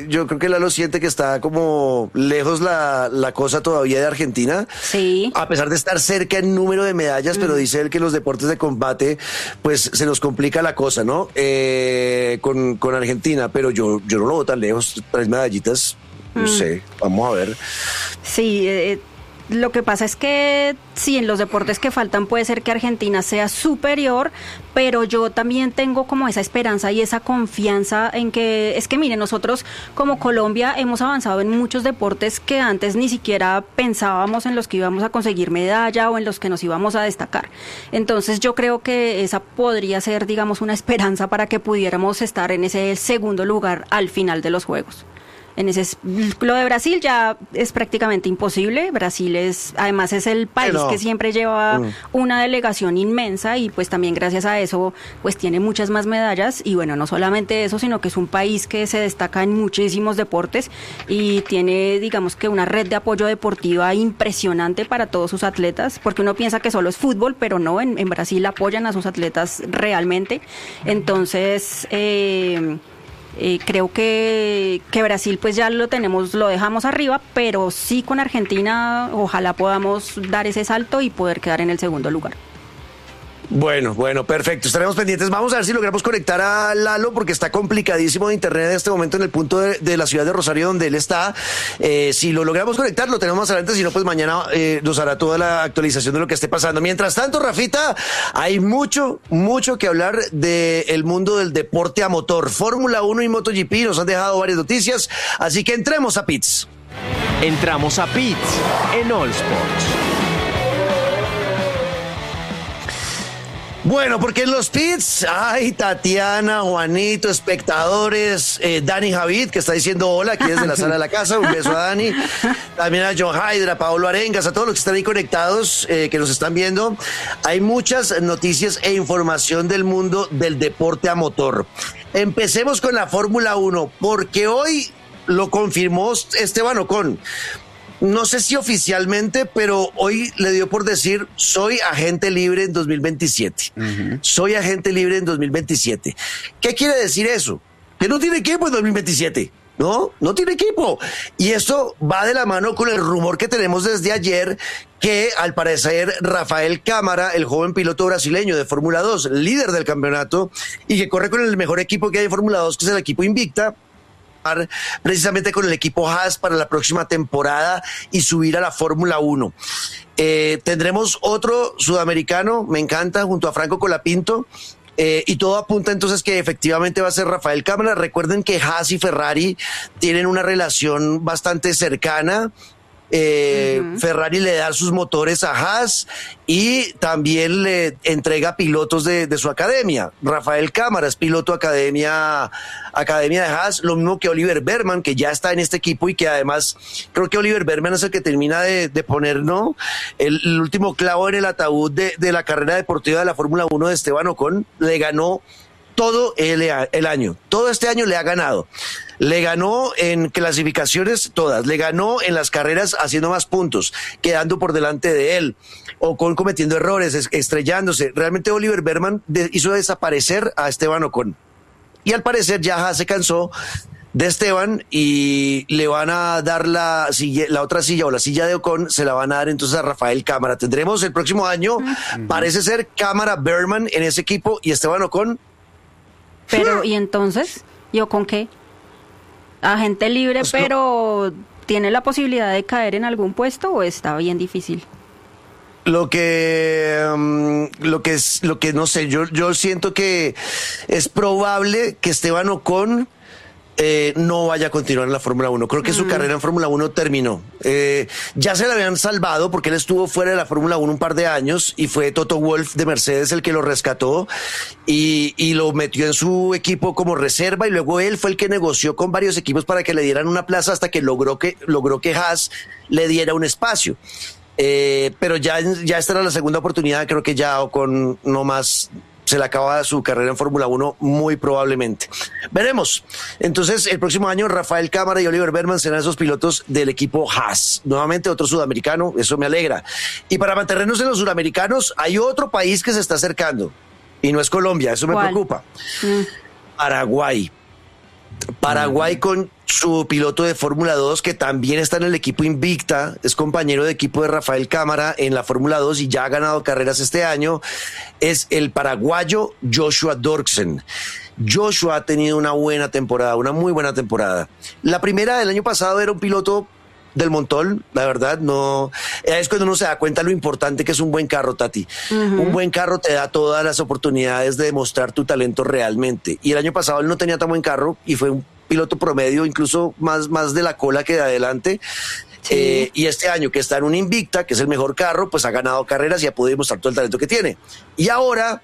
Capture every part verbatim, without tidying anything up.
yo creo que Lalo siente que está como lejos la, la cosa todavía de Argentina. Sí. A pesar de estar cerca en número de medallas, mm. pero dice él que los deportes de combate, pues se nos complica la cosa, ¿no? Eh, con, con Argentina, pero yo, yo no lo veo tan lejos, tres medallitas, no mm. sé, vamos a ver. Sí, eh, lo que pasa es que sí, en los deportes que faltan puede ser que Argentina sea superior, pero yo también tengo como esa esperanza y esa confianza en que, es que miren, nosotros como Colombia hemos avanzado en muchos deportes que antes ni siquiera pensábamos en los que íbamos a conseguir medalla o en los que nos íbamos a destacar. Entonces yo creo que esa podría ser, digamos, una esperanza para que pudiéramos estar en ese segundo lugar al final de los Juegos. En ese, lo de Brasil ya es prácticamente imposible. Brasil es, además es el país no. que siempre lleva mm. una delegación inmensa y pues también gracias a eso pues tiene muchas más medallas y bueno, no solamente eso, sino que es un país que se destaca en muchísimos deportes y tiene, digamos que una red de apoyo deportiva impresionante para todos sus atletas, porque uno piensa que solo es fútbol, pero no, en, en Brasil apoyan a sus atletas realmente. Entonces, eh, Eh, creo que, que Brasil pues ya lo tenemos, lo dejamos arriba, pero sí con Argentina ojalá podamos dar ese salto y poder quedar en el segundo lugar. Bueno, bueno, perfecto. Estaremos pendientes. Vamos a ver si logramos conectar a Lalo porque está complicadísimo de internet en este momento en el punto de, de la ciudad de Rosario donde él está. Eh, si lo logramos conectar, lo tenemos más adelante. Si no, pues mañana eh, nos hará toda la actualización de lo que esté pasando. Mientras tanto, Rafita, hay mucho, mucho que hablar del mundo del deporte a motor. Fórmula uno y MotoGP nos han dejado varias noticias, así que entremos a Pits. Entramos a Pits en All Sports. Bueno, porque en los pits, ay, Tatiana, Juanito, espectadores, eh, Dani Javid, que está diciendo hola aquí desde la sala de la casa, un beso a Dani, también a John Hydra, a Paolo Arengas, a todos los que están ahí conectados, eh, que nos están viendo. Hay muchas noticias e información del mundo del deporte a motor. Empecemos con la Fórmula uno, porque hoy lo confirmó Esteban Ocon. No sé si oficialmente, pero hoy le dio por decir, soy agente libre en dos mil veintisiete. Uh-huh. Soy agente libre en dos mil veintisiete. ¿Qué quiere decir eso? Que no tiene equipo en dos mil veintisiete. No, no tiene equipo. Y esto va de la mano con el rumor que tenemos desde ayer, que al parecer Rafael Cámara, el joven piloto brasileño de Fórmula dos, líder del campeonato, y que corre con el mejor equipo que hay en Fórmula dos, que es el equipo Invicta, precisamente con el equipo Haas para la próxima temporada y subir a la Fórmula uno. Eh, tendremos otro sudamericano, me encanta, junto a Franco Colapinto, eh, y todo apunta entonces que efectivamente va a ser Rafael Cámara. Recuerden que Haas y Ferrari tienen una relación bastante cercana. Eh, uh-huh. Ferrari le da sus motores a Haas y también le entrega pilotos de, de su academia. Rafael Cámara es piloto academia, academia de Haas, lo mismo que Oliver Bergman, que ya está en este equipo y que además creo que Oliver Bergman es el que termina de, de poner, ¿no?, el, el último clavo en el ataúd de, de la carrera deportiva de la Fórmula uno de Esteban Ocon. Le ganó todo el, el año, todo este año le ha ganado. Le ganó en clasificaciones todas, le ganó en las carreras haciendo más puntos, quedando por delante de él, Ocon cometiendo errores, estrellándose. Realmente Oliver Bergman de, hizo desaparecer a Esteban Ocon. Y al parecer ya se cansó de Esteban y le van a dar la, silla, la otra silla o la silla de Ocon, se la van a dar entonces a Rafael Cámara. Tendremos el próximo año, uh-huh. parece ser Cámara, Bergman en ese equipo y Esteban Ocon. Pero, ¿y entonces? ¿Y Ocon qué? Agente libre, pues pero no. ¿Tiene la posibilidad de caer en algún puesto o está bien difícil? Lo que, um, lo que es, lo que no sé, yo, yo siento que es probable que Esteban Ocon eh, no vaya a continuar en la Fórmula uno. Creo que mm. su carrera en Fórmula uno terminó. Eh, ya se la habían salvado porque él estuvo fuera de la Fórmula uno un par de años y fue Toto Wolff de Mercedes el que lo rescató y, y lo metió en su equipo como reserva y luego él fue el que negoció con varios equipos para que le dieran una plaza hasta que logró que, logró que Haas le diera un espacio. Eh, pero ya, ya esta era la segunda oportunidad, creo que ya Ocon no más se le acaba su carrera en Fórmula uno muy probablemente. Veremos. Entonces, el próximo año Rafael Cámara y Oliver Bergman serán esos pilotos del equipo Haas. Nuevamente otro sudamericano, eso me alegra. Y para mantenernos en los sudamericanos, hay otro país que se está acercando y no es Colombia, eso me ¿Cuál? preocupa. Mm. Paraguay. Paraguay con su piloto de Fórmula dos, que también está en el equipo Invicta, es compañero de equipo de Rafael Cámara en la Fórmula dos y ya ha ganado carreras este año, es el paraguayo Joshua Dorksen. Joshua ha tenido una buena temporada, una muy buena temporada. La primera del año pasado era un piloto del montón, la verdad, no es cuando uno se da cuenta lo importante que es un buen carro, Tati. Uh-huh. Un buen carro te da todas las oportunidades de demostrar tu talento realmente. Y el año pasado él no tenía tan buen carro y fue un piloto promedio, incluso más, más de la cola que de adelante. Sí. Eh, y este año que está en un Invicta, que es el mejor carro, pues ha ganado carreras y ha podido demostrar todo el talento que tiene. Y ahora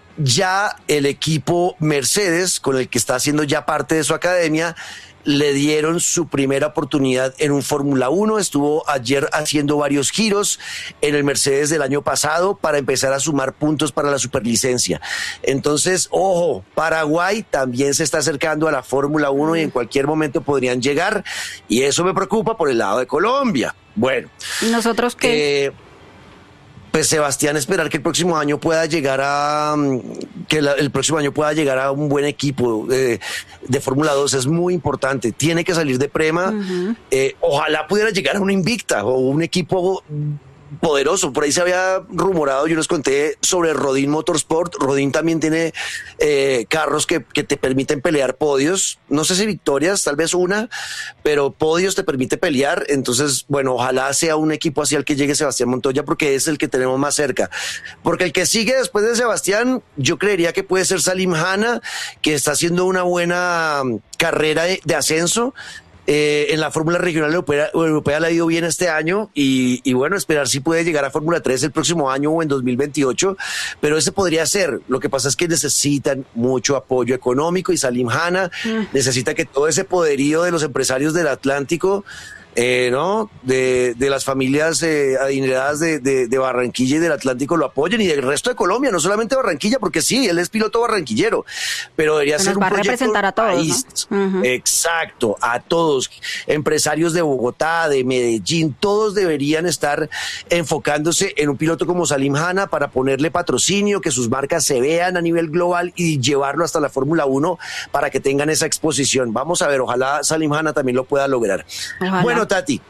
ya el equipo Mercedes, con el que está haciendo ya parte de su academia, le dieron su primera oportunidad en un Fórmula uno. Estuvo ayer haciendo varios giros en el Mercedes del año pasado para empezar a sumar puntos para la superlicencia. Entonces, ojo, Paraguay también se está acercando a la Fórmula uno y en cualquier momento podrían llegar, y eso me preocupa por el lado de Colombia. Bueno, ¿y nosotros qué? Eh, Pues Sebastián, esperar que el próximo año pueda llegar a que la, el próximo año pueda llegar a un buen equipo de, de Fórmula dos es muy importante. Tiene que salir de Prema. Uh-huh. Eh, ojalá pudiera llegar a un Invicta o un equipo poderoso. Por ahí se había rumorado, yo les conté sobre Rodin Motorsport. Rodin también tiene eh, carros que, que te permiten pelear podios. No sé si victorias, tal vez una, pero podios te permite pelear. Entonces, bueno, ojalá sea un equipo así al que llegue Sebastián Montoya, porque es el que tenemos más cerca. Porque el que sigue después de Sebastián, yo creería que puede ser Salim Hanna, que está haciendo una buena carrera de, de ascenso. Eh, en la Fórmula Regional Europea, Europea le ha ido bien este año y, y bueno, esperar si puede llegar a Fórmula tres el próximo año o en dos mil veintiocho, pero ese podría ser. Lo que pasa es que necesitan mucho apoyo económico y Salim Hanna mm. necesita que todo ese poderío de los empresarios del Atlántico, eh, ¿no? De, de las familias eh, adineradas de, de, de Barranquilla y del Atlántico lo apoyen, y del resto de Colombia, no solamente Barranquilla, porque sí, él es piloto barranquillero, pero debería que ser nos va un a representar a todos, país, ¿no? Uh-huh. Exacto, a todos, empresarios de Bogotá, de Medellín, todos deberían estar enfocándose en un piloto como Salim Hanna para ponerle patrocinio, que sus marcas se vean a nivel global y llevarlo hasta la Fórmula uno para que tengan esa exposición. Vamos a ver, ojalá Salim Hanna también lo pueda lograr. Ojalá. Bueno, Tati,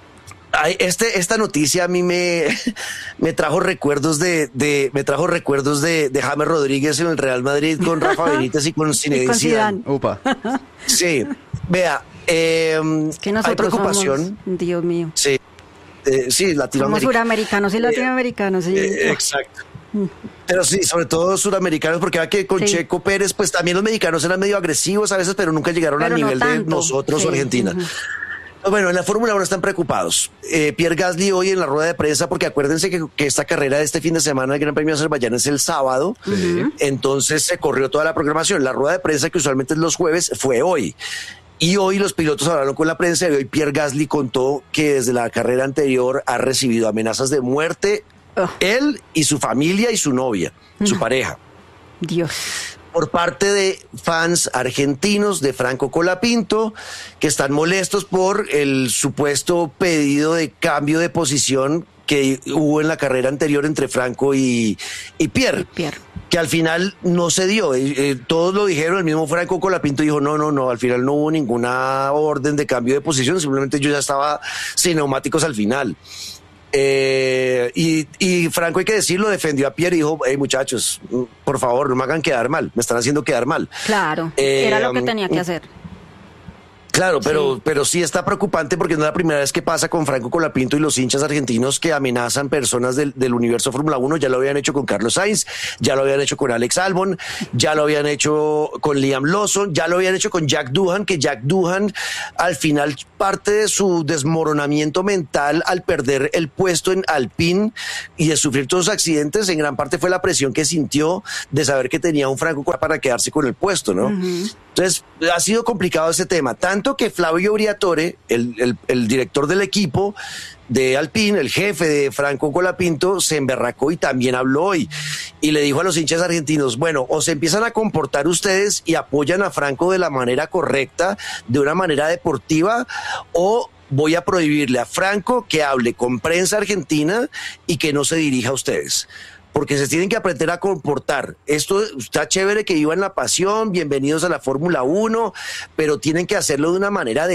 este, esta noticia a mí me, me trajo recuerdos de, de me trajo recuerdos de, de James Rodríguez en el Real Madrid con Rafa Benítez y con Zinedine Zidane. Upa. Sí, vea, eh, es que nosotros hay preocupación. Somos, Dios mío. Sí, eh, sí, latinoamericanos. Somos suramericanos y latinoamericanos. Sí. Eh, exacto. Pero sí, sobre todo suramericanos, porque va que con sí. Checo Pérez, pues también los mexicanos eran medio agresivos a veces, pero nunca llegaron pero al no nivel tanto. de nosotros o sí. Argentina. Uh-huh. Bueno, en la Fórmula uno están preocupados. Eh, Pierre Gasly hoy en la rueda de prensa, porque acuérdense que, que esta carrera de este fin de semana del Gran Premio de Azerbaiyán es el sábado, uh-huh. Entonces se corrió toda la programación. La rueda de prensa, que usualmente es los jueves, fue hoy. Y hoy los pilotos hablaron con la prensa y hoy Pierre Gasly contó que desde la carrera anterior ha recibido amenazas de muerte, uh. él y su familia y su novia, uh. su pareja. Dios. Por parte de fans argentinos de Franco Colapinto, que están molestos por el supuesto pedido de cambio de posición que hubo en la carrera anterior entre Franco y, y Pierre, Pierre, que al final no se dio. Eh, eh, todos lo dijeron, el mismo Franco Colapinto dijo, no, no, no, al final no hubo ninguna orden de cambio de posición, simplemente yo ya estaba sin neumáticos al final. Eh, y, y Franco, hay que decirlo, defendió a Pierre y dijo, hey muchachos, por favor, no me hagan quedar mal, me están haciendo quedar mal. Claro, eh, era lo que tenía que hacer. Claro, pero, sí. pero sí está preocupante porque no es la primera vez que pasa con Franco Colapinto y los hinchas argentinos que amenazan personas del, del universo Fórmula uno. Ya lo habían hecho con Carlos Sainz, ya lo habían hecho con Alex Albon, ya lo habían hecho con Liam Lawson, ya lo habían hecho con Jack Doohan, que Jack Doohan al final parte de su desmoronamiento mental al perder el puesto en Alpine y de sufrir todos los accidentes, en gran parte fue la presión que sintió de saber que tenía un Franco para quedarse con el puesto, ¿no? Uh-huh. Entonces, ha sido complicado ese tema, tanto que Flavio Briatore, el, el, el director del equipo de Alpine, el jefe de Franco Colapinto, se emberracó y también habló hoy y le dijo a los hinchas argentinos, bueno, o se empiezan a comportar ustedes y apoyan a Franco de la manera correcta, de una manera deportiva, o voy a prohibirle a Franco que hable con prensa argentina y que no se dirija a ustedes. porque se tienen que aprender a comportar. Esto está chévere que vivan la pasión, bienvenidos a la Fórmula uno, pero tienen que hacerlo de una manera de